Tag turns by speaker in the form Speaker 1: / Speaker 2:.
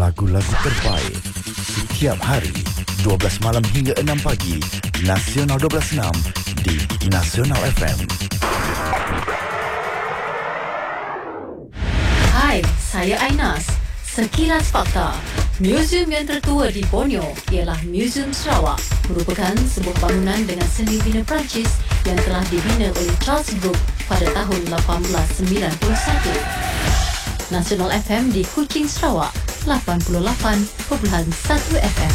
Speaker 1: lagu-lagu terbaik setiap hari 12 malam hingga 6 pagi Nasional 12.6 di Nasional FM.
Speaker 2: Hai, saya Ainas. Sekilas fakta. Museum yang tertua di Borneo ialah Museum Sarawak, merupakan sebuah bangunan dengan seni bina Perancis yang telah dibina oleh Charles Brooke pada tahun 1891. Nasional FM di Kuching, Sarawak, 88.1 FM.